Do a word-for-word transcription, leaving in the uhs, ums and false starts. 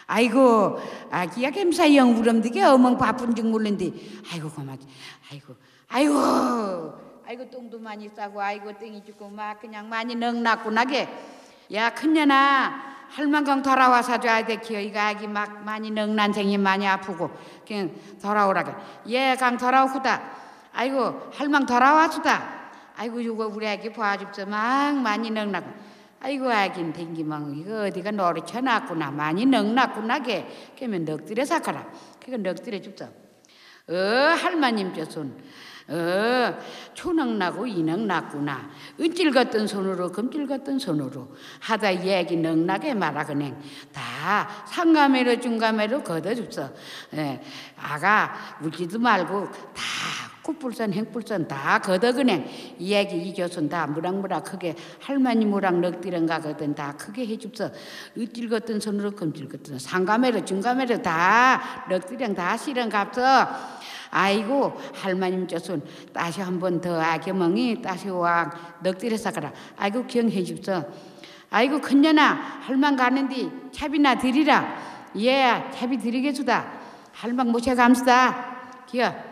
아이고 아기야 gem사 영 우름디게 어멍 바쁜 중 몰른디 아이고 고맙 아이고 아이고 아이고 똥도 많이 싸고 아이고 땡이 죽고 막 그냥 많이 넉났구나게 야 큰년아 할망강 돌아와서 줘야 돼 기어이가 아기 막 많이 넉난생이 많이 아프고 그냥 돌아오라게 예강 돌아오구다 아이고 할망 돌아와주다 아이고 이거 우리 아기 봐줍서 막 많이 넉나고 아이고 아긴 댕기망 이거 어디가 노래 쳐놨구나 많이 넉났구나게 그러면 넉들여 사카라 그거 넉들여 줍서 어 할머님 저손 어 초넉나고 이넉났구나 은질 같던 손으로 금질 같던 손으로 하다 얘기 넉나게 말하거네 다 상가매로 중가매로 걷어줍서 예, 아가 울지도 말고 다 굿불선 행불선 다 걷어그네 이 얘기 이 교선 다 무락무락 크게 할머니 무락 넉디른 가거든 다 크게 해줍서 은질 같던 손으로 금질 같던 상가매로 중가매로 다 넉디랑 다 실은 값서 아이고 할머님 저손 다시 한 번 더 아겨멍이 다시 와 넉들여서 가라 아이고 기억해 줍소 아이고 큰년아 할망 가는디 차비나 드리라 예 차비 드리겠수다 할망 모셔 감수다 기어